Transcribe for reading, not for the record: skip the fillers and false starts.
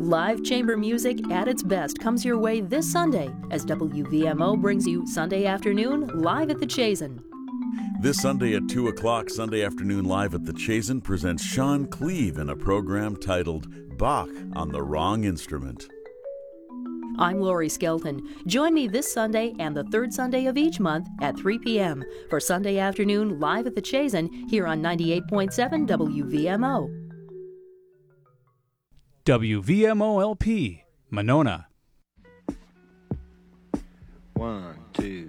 Live chamber music at its best comes your way this Sunday as WVMO brings you Sunday Afternoon Live at the Chazen. This Sunday at 2 o'clock, Sunday Afternoon Live at the Chazen presents Sean Cleve in a program titled Bach on the Wrong Instrument. I'm Lori Skelton. Join me this Sunday and the third Sunday of each month at 3 p.m. for Sunday Afternoon Live at the Chazen here on 98.7 WVMO. WVMO-LP, Monona. 1, 2